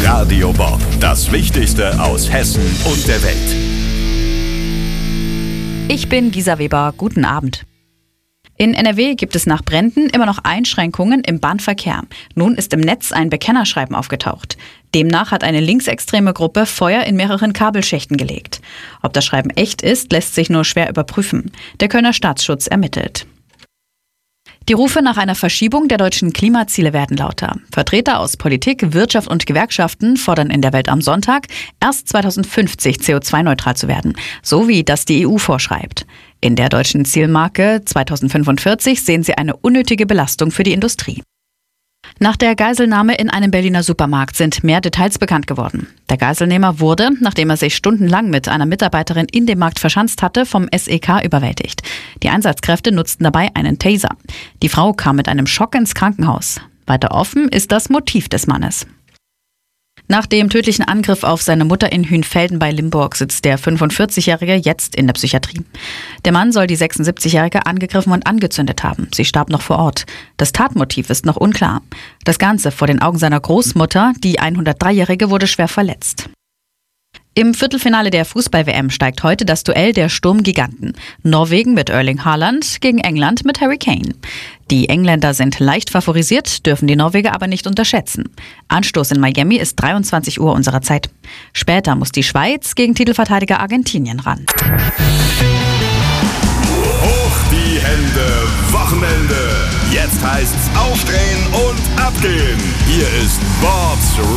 Radio Bob, das Wichtigste aus Hessen und der Welt. Ich bin Gisa Weber, guten Abend. In NRW gibt es nach Bränden immer noch Einschränkungen im Bahnverkehr. Nun ist im Netz ein Bekennerschreiben aufgetaucht. Demnach hat eine linksextreme Gruppe Feuer in mehreren Kabelschächten gelegt. Ob das Schreiben echt ist, lässt sich nur schwer überprüfen. Der Kölner Staatsschutz ermittelt. Die Rufe nach einer Verschiebung der deutschen Klimaziele werden lauter. Vertreter aus Politik, Wirtschaft und Gewerkschaften fordern in der Welt am Sonntag, erst 2050 CO2-neutral zu werden, so wie das die EU vorschreibt. In der deutschen Zielmarke 2045 sehen sie eine unnötige Belastung für die Industrie. Nach der Geiselnahme in einem Berliner Supermarkt sind mehr Details bekannt geworden. Der Geiselnehmer wurde, nachdem er sich stundenlang mit einer Mitarbeiterin in dem Markt verschanzt hatte, vom SEK überwältigt. Die Einsatzkräfte nutzten dabei einen Taser. Die Frau kam mit einem Schock ins Krankenhaus. Weiter offen ist das Motiv des Mannes. Nach dem tödlichen Angriff auf seine Mutter in Hünfelden bei Limburg sitzt der 45-Jährige jetzt in der Psychiatrie. Der Mann soll die 76-Jährige angegriffen und angezündet haben. Sie starb noch vor Ort. Das Tatmotiv ist noch unklar. Das Ganze vor den Augen seiner Großmutter, die 103-Jährige, wurde schwer verletzt. Im Viertelfinale der Fußball-WM steigt heute das Duell der Sturmgiganten. Norwegen mit Erling Haaland gegen England mit Harry Kane. Die Engländer sind leicht favorisiert, dürfen die Norweger aber nicht unterschätzen. Anstoß in Miami ist 23 Uhr unserer Zeit. Später muss die Schweiz gegen Titelverteidiger Argentinien ran. Hoch die Hände, Wochenende. Jetzt heißt's aufdrehen und abgehen. Hier ist Bobs